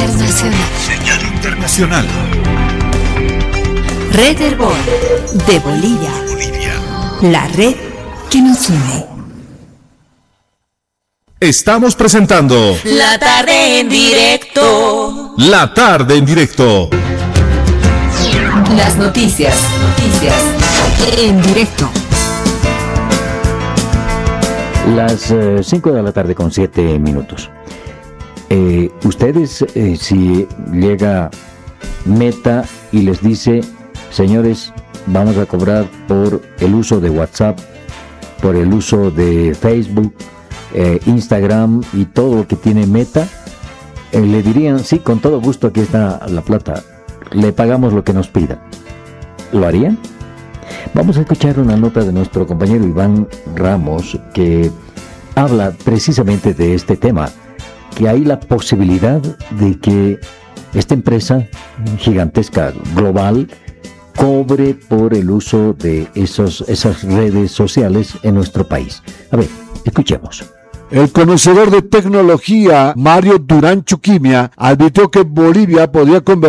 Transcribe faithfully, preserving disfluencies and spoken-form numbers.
internacional. Señal internacional. Red Herbol de Bolivia. Bolivia. La red que nos une. Estamos presentando La tarde en directo. La tarde en directo. Las noticias, noticias en directo. Las cinco uh, de la tarde con siete minutos. Eh, ustedes, eh, si llega Meta y les dice, señores, vamos a cobrar por el uso de WhatsApp, por el uso de Facebook, eh, Instagram y todo lo que tiene Meta, eh, le dirían, sí, con todo gusto, aquí está la plata, le pagamos lo que nos pida. ¿Lo harían? Vamos a escuchar una nota de nuestro compañero Iván Ramos que habla precisamente de este tema, que hay la posibilidad de que esta empresa gigantesca global cobre por el uso de esos, esas redes sociales en nuestro país. A ver, escuchemos. El conocedor de tecnología Mario Durán Chuquimia advirtió que Bolivia podría convertirse